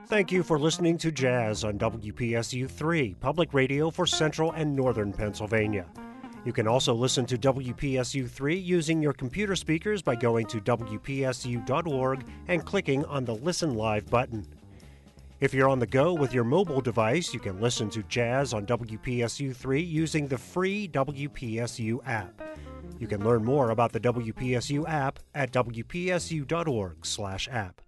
Thank you for listening to Jazz on WPSU 3, public radio for central and northern Pennsylvania. You can also listen to WPSU 3 using your computer speakers by going to WPSU.org and clicking on the Listen Live button. If you're on the go with your mobile device, you can listen to Jazz on WPSU 3 using the free WPSU app. You can learn more about the WPSU app at WPSU.org/app.